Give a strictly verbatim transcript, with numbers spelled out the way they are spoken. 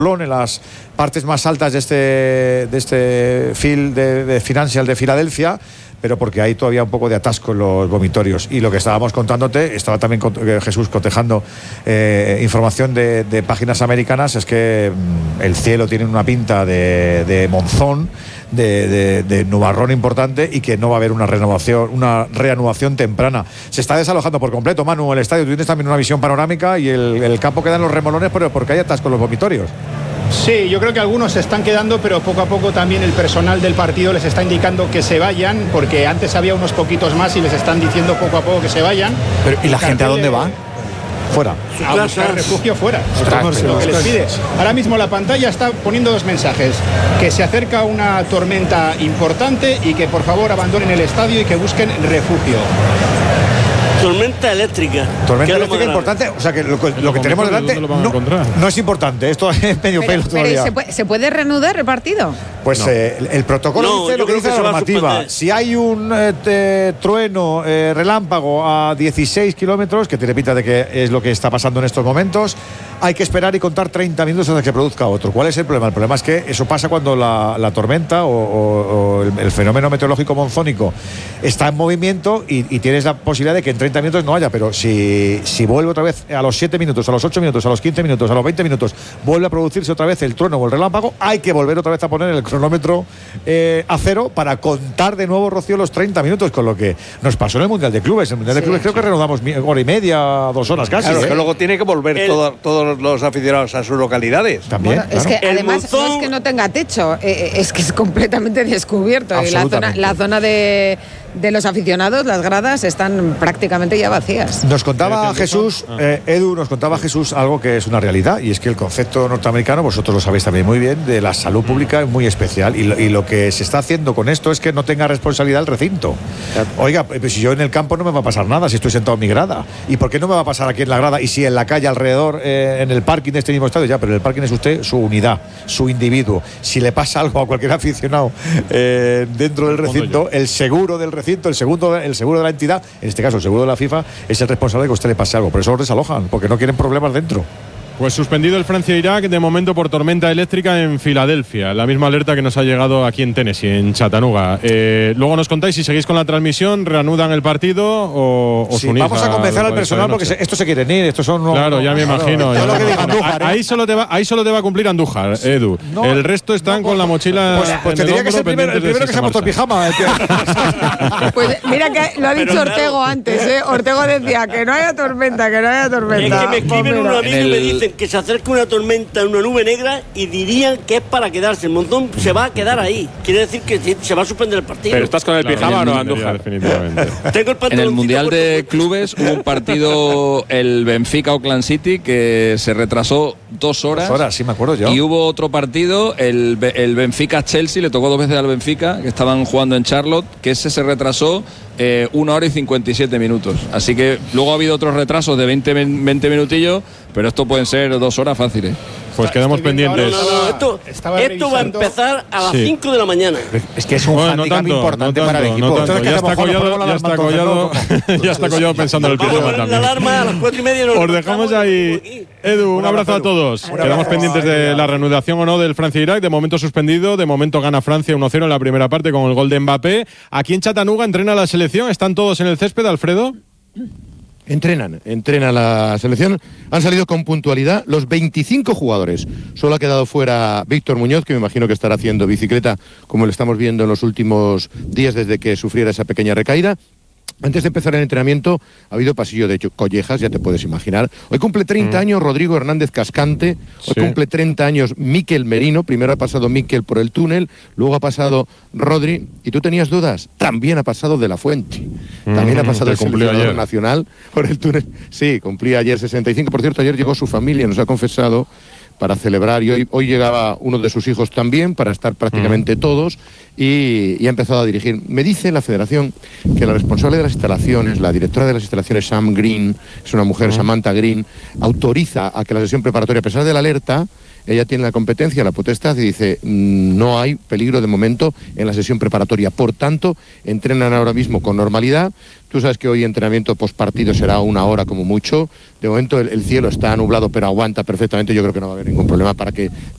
en las partes más altas de este, de este field de, de Financial de Filadelfia, pero porque hay todavía un poco de atasco en los vomitorios. Y lo que estábamos contándote, estaba también con, eh, Jesús cotejando eh, información de, de páginas americanas, es que mmm, el cielo tiene una pinta de, de monzón, de, de, de nubarrón importante, y que no va a haber una renovación, una reanudación temprana. Se está desalojando por completo, Manu, el estadio. Tú tienes también una visión panorámica y el, el campo queda en los remolones, pero porque hay atasco en los vomitorios. Sí, yo creo que algunos se están quedando, pero poco a poco también el personal del partido les está indicando que se vayan, porque antes había unos poquitos más y les están diciendo poco a poco que se vayan. Pero, ¿y la gente a dónde va? Fuera. A buscar refugio fuera. Es lo que les pide. Ahora mismo la pantalla está poniendo dos mensajes: que se acerca una tormenta importante y que por favor abandonen el estadio y que busquen refugio. Tormenta eléctrica. Tormenta eléctrica importante, o sea que lo, lo que tenemos delante no, no es importante, esto es medio pero, pelo todavía. Pero ¿se puede, ¿se puede reanudar el partido? Pues no. eh, el, el protocolo no, dice lo que dice la normativa. Si hay un eh, te, trueno, eh, relámpago a dieciséis kilómetros, que tiene pinta de que es lo que está pasando en estos momentos, hay que esperar y contar treinta minutos hasta que se produzca otro. ¿Cuál es el problema? El problema es que eso pasa cuando la, la tormenta o, o, o el, el fenómeno meteorológico monzónico está en movimiento y, y tienes la posibilidad de que en treinta minutos no haya, pero si, si vuelve otra vez a los siete minutos, a los ocho minutos, a los quince minutos, a los veinte minutos, vuelve a producirse otra vez el trueno o el relámpago, hay que volver otra vez a poner el cronómetro eh, a cero para contar de nuevo, Rocío, los treinta minutos, con lo que nos pasó en el Mundial de Clubes. En el Mundial sí, de Clubes sí. creo que reanudamos hora y media, dos horas casi. Claro, ¿eh? que luego tiene que volver el... todo, todos los aficionados a sus localidades. También. Bueno, claro. Es que además monzón... no es que no tenga techo, eh, es que es completamente descubierto. Y la zona, la zona de, de los aficionados, las gradas, están prácticamente ya vacías. Nos contaba Jesús, eh, Edu, nos contaba Jesús algo que es una realidad, y es que el concepto norteamericano, vosotros lo sabéis también muy bien, de la salud pública es muy especial, y lo, y lo que se está haciendo con esto es que no tenga responsabilidad el recinto. Oiga, pues si yo en el campo no me va a pasar nada si estoy sentado en mi grada, ¿y por qué no me va a pasar aquí en la grada? Y si en la calle alrededor, eh, en el parking de este mismo estadio, ya, pero el parking es usted, su unidad, su individuo. Si le pasa algo a cualquier aficionado eh, dentro del recinto, el seguro del recinto, el segundo, el seguro de la entidad, en este caso el seguro de la FIFA, es el responsable de que a usted le pase algo. Por eso lo desalojan, porque no quieren problemas dentro. Pues suspendido el Francia-Irak de momento por tormenta eléctrica en Filadelfia. La misma alerta que nos ha llegado aquí en Tennessee, en Chattanooga. Eh, luego nos contáis si seguís con la transmisión, reanudan el partido o os sí, unís. Vamos a convencer al personal porque se, estos se quieren ir. Estos son no, claro, ya me no, imagino. No, ya lo me que imagino. Andújar, ¿eh? Ahí solo te va, ahí solo te va a cumplir Andújar, Edu. No, el resto están no, con la mochila. Pues, pues te diría que es el primero, el primero que se ha puesto el pijama. Pues mira que lo ha dicho Pero, Ortego claro. antes, ¿eh? Ortego decía que no haya tormenta, que no haya tormenta. Es que me escriben unos amigos y me dicen que se acerca una tormenta, una nube negra, y dirían que es para quedarse. El montón se va a quedar ahí. Quiere decir que se va a suspender el partido. Pero estás con el claro, pijama o no, Andújar. Definitivamente. Tengo el en el Mundial de Clubes hubo un partido, el Benfica-Auckland City, que se retrasó dos horas. Dos horas, sí me acuerdo yo. Y hubo otro partido, el, el Benfica-Chelsea, le tocó dos veces al Benfica, que estaban jugando en Charlotte, que ese se retrasó eh, una hora y cincuenta y siete minutos. Así que luego ha habido otros retrasos de veinte, veinte minutillos, pero esto pueden ser dos horas fáciles. Pues Está, quedamos pendientes. No, no, no, esto, esto va a empezar a las cinco sí. de la mañana. Es que es un bueno, handicap no importante no para el equipo. No ya está Collado, ya está Collado, ya está Collado pensando en el Vamos pijama a también. La alarma a las cuatro y media. Nos Os dejamos ahí. Edu, un, un abrazo, abrazo a todos. Un Quedamos abrazo. pendientes de la reanudación o no del Francia-Irak. De momento suspendido. De momento gana Francia uno cero en la primera parte con el gol de Mbappé. Aquí en Chattanooga entrena la selección. ¿Están todos en el césped, Alfredo? Entrenan, entrena la selección. Han salido con puntualidad los veinticinco jugadores. Solo ha quedado fuera Víctor Muñoz, que me imagino que estará haciendo bicicleta, como le estamos viendo en los últimos días desde que sufriera esa pequeña recaída. Antes de empezar el entrenamiento ha habido pasillo de collejas, ya te puedes imaginar. Hoy cumple treinta mm. años Rodrigo Hernández Cascante, hoy sí. cumple treinta años Mikel Merino. Primero ha pasado Mikel por el túnel, luego ha pasado Rodri. ¿Y tú tenías dudas? También ha pasado De La Fuente. Mm, También ha pasado el seleccionador nacional por el túnel. Sí, cumplía ayer sesenta y cinco. Por cierto, ayer llegó su familia, nos ha confesado, para celebrar, y hoy, hoy llegaba uno de sus hijos también, para estar prácticamente mm. todos, y, y ha empezado a dirigir. Me dice la federación que la responsable de las instalaciones, la directora de las instalaciones, Sam Green, es una mujer, mm. Samantha Green, autoriza a que la sesión preparatoria, a pesar de la alerta, ella tiene la competencia, la potestad, y dice, no hay peligro de momento en la sesión preparatoria. Por tanto, entrenan ahora mismo con normalidad. Tú sabes que hoy entrenamiento postpartido será una hora como mucho. De momento el, el cielo está nublado, pero aguanta perfectamente. Yo creo que no va a haber ningún problema para que